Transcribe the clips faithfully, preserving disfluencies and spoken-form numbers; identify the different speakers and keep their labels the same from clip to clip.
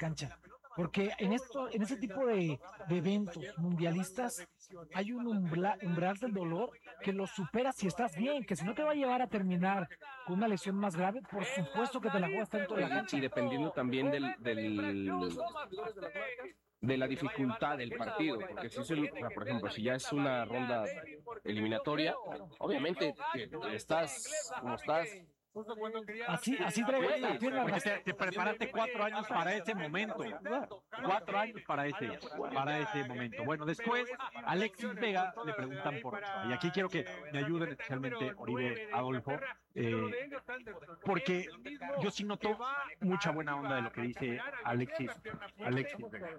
Speaker 1: cancha. Porque en esto, en ese tipo de, de eventos mundialistas hay un umbra, umbral del dolor que lo supera si estás bien, que si no te va a llevar a terminar con una lesión más grave, por supuesto que te la juegas tanto en la
Speaker 2: Y,
Speaker 1: cancha.
Speaker 2: y dependiendo también del, del de la dificultad del partido, porque si es el, o sea, por ejemplo, si ya es una ronda eliminatoria, obviamente que estás como estás.
Speaker 1: Así, así traigo,
Speaker 3: Sí,
Speaker 1: tiene la
Speaker 3: porque te,
Speaker 1: razón.
Speaker 3: te preparaste cuatro años para ese momento. Cuatro años para ese, para ese momento. Bueno, después Alexis Vega le preguntan por Ochoa. Y aquí quiero que me ayuden especialmente Oribe, Adolfo, eh, porque yo sí noto mucha buena onda de lo que dice Alexis, Alexis Vega.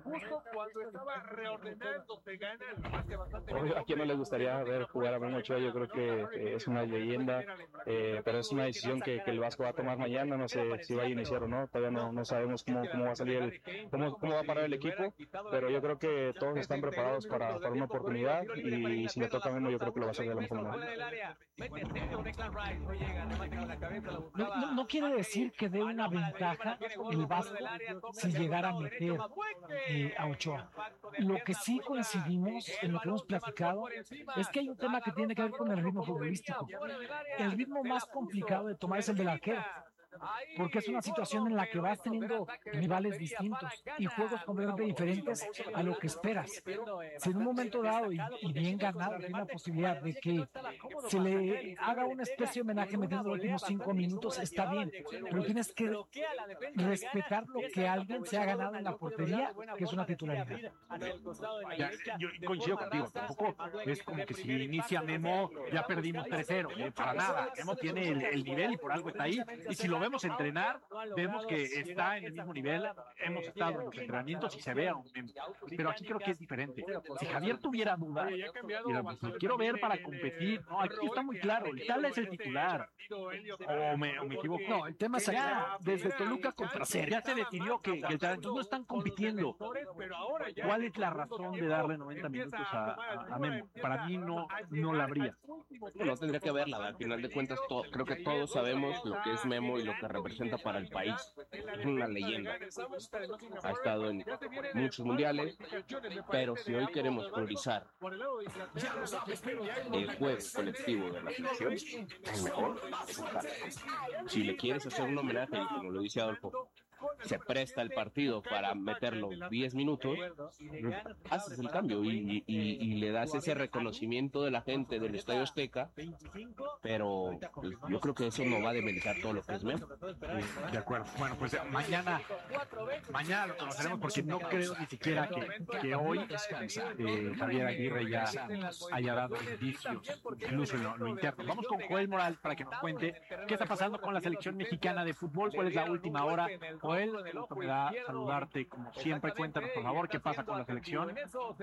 Speaker 4: Obvio, ¿a quién no le gustaría ver jugar a Memo Ochoa? Yo creo que eh, es una leyenda, eh, pero es una decisión que, que el Vasco va a tomar mañana. No sé si va a iniciar o no, todavía no, no sabemos cómo, cómo va a salir, el, cómo, cómo va a parar el equipo, pero yo creo que todos están preparados para, para una oportunidad y si le toca a Memo yo creo que lo va a hacer de la mejor manera.
Speaker 1: No, no, no quiere decir que dé una ventaja el Vasco si llegara a meter eh, a Ochoa. Lo que sí coincidimos en lo que hemos platicado es que hay un tema que tiene que ver con el ritmo futbolístico. El ritmo más complicado de tomar es el del arquero, porque es una situación en la que vas teniendo rivales distintos y juegos completamente diferentes a lo que esperas. Si en un momento dado y, y bien ganado tiene la posibilidad de que se le haga una especie de homenaje metiendo los últimos cinco minutos, está bien, pero tienes que respetar lo que alguien se ha ganado en la portería, que es una titularidad.
Speaker 3: Ya, yo coincido contigo, tampoco es como que si inicia Memo ya perdimos tres cero, eh, para nada. Memo tiene el, el nivel y por algo está ahí, y si lo vemos entrenar, vemos que está en el mismo nivel. Hemos estado en los entrenamientos y se ve a un Memo, pero aquí creo que es diferente. Si Javier tuviera dudas, mira, pues, lo quiero ver para competir. No, aquí está muy claro, el tal es el titular, o me, o me equivoco.
Speaker 1: No, el tema es acá, desde Toluca contra Serbia.
Speaker 3: Ya se definió que, que el talento no están compitiendo. ¿Cuál es la razón de darle noventa minutos a, a, a Memo? Para mí no, no la habría.
Speaker 2: No tendría que verla, al final de cuentas to- creo que todos sabemos lo que es Memo y lo que representa para el país. Es una leyenda, ha estado en muchos mundiales, pero si hoy queremos priorizar el juego colectivo de la selección, es mejor buscar. Si le quieres hacer un homenaje, como lo dice Adolfo, se presta el partido para meterlo diez minutos, haces el cambio y, y, y le das ese reconocimiento de la gente del Estadio Azteca, pero pues, yo creo que eso no va a demeritar todo lo que es Memo.
Speaker 3: De acuerdo. Bueno, pues mañana, mañana lo conoceremos porque no creo ni siquiera que, que hoy eh, Javier Aguirre ya haya dado indicios, incluso en lo, lo interno. Vamos con Joel Morales para que nos cuente qué está pasando con la selección mexicana de fútbol, cuál es la última hora. Joel, me da saludarte como siempre. Cuéntanos, por favor, qué pasa con la selección.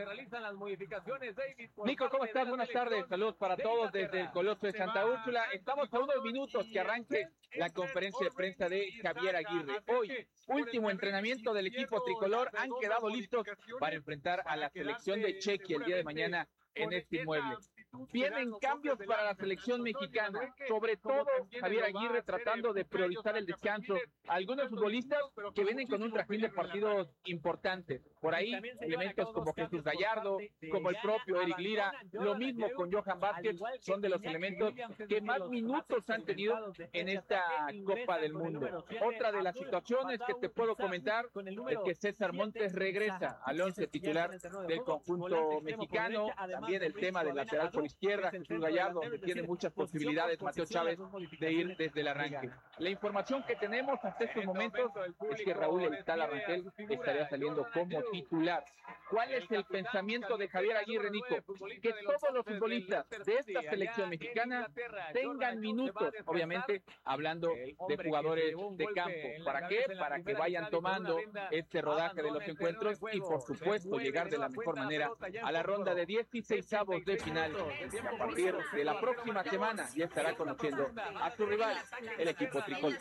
Speaker 5: Nico, ¿cómo estás? Buenas tardes. Saludos para todos desde el Coloso de Santa Úrsula. Estamos a unos minutos que arranque la conferencia de prensa de Javier Aguirre. Hoy, último entrenamiento del equipo tricolor. Han quedado listos para enfrentar a la selección de Chequia el día de mañana en este inmueble. Vienen cambios para la selección mexicana, sobre todo Javier Aguirre tratando de priorizar el descanso. Algunos futbolistas que vienen con un trajín de partidos importantes. Por ahí, elementos como Jesús Gallardo, como el propio Eric Lira, lo mismo con Johan Vázquez, son de los elementos que más minutos han tenido en esta Copa del Mundo. Otra de las situaciones que te puedo comentar es que César Montes regresa al once titular del conjunto mexicano. También el tema del lateral por izquierda, Jesús Gallardo, donde tiene muchas posibilidades Mateo Chávez de ir desde el arranque. La información que tenemos hasta estos momentos es que Raúl El Tal Arrangel estaría saliendo como titular. ¿Cuál es el pensamiento de Javier Aguirre, Nico? Que todos los futbolistas de esta selección mexicana tengan minutos, obviamente hablando de jugadores de campo. ¿Para qué? Para que vayan tomando este rodaje de los encuentros y por supuesto llegar de la mejor manera a la ronda de dieciseisavos de final. A partir de la próxima semana ya estará conociendo a su rival, el equipo tricolor.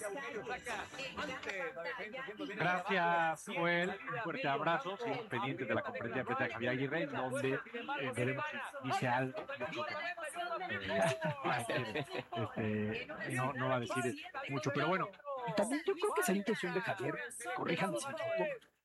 Speaker 3: Gracias, Joel. Un fuerte abrazo. Seguimos pendientes de la conferencia de prensa de Javier Aguirre, donde eh, veremos si dice algo. Eh, este, no, no va a decir mucho, pero bueno.
Speaker 1: También yo creo que esa intención de Javier, corríjanme si me equivoco,